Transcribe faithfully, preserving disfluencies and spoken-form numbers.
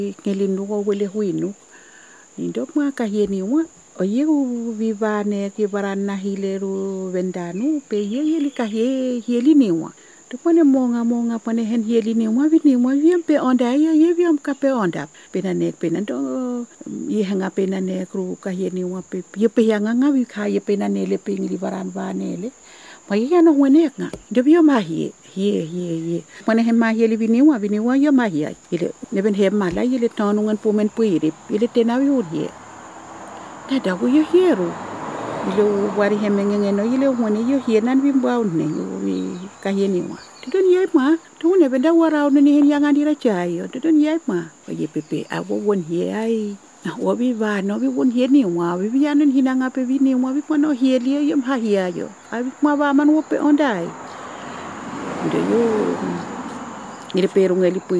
ngelinu ko wele huinu. Indok ma kahieni wa. O ye vivane ki barana hileru vendanu pe ye ye kahie hielini wa. Tupone monga monga pane hen hielini wa vini wa wiem pe onda ye ye wiem ka pe onda. Penane penando ye hanga penane kru kahieni wa pe ye pe yanga nga vi kha ye penane le pe ngli baran vanele. Ma ye no wene nga. De bio ma hie hie hie hie. Pane hen ma hieli vini wa vini wa ye ma hie. Ile neben he ma la ye le tonu ngan pumen puiri. Ile tenawi ur hie. Nada wo yo hieru. Ile wari hemenge no ile wone yo hie nan vi mbau ne wi kahieni wa. Tudon ye ma, tu ne benda warau ne hen yang andira chai. Tudon ye ma. Ye pepe a wo won hie ai. Na wo vi va no vi won hie ni wa vi vi anen hinanga pe vi ni wa vi pono hie li yo ha hie yo. A vi ma va man wo pe ondai. Ide yo. Ile perunga li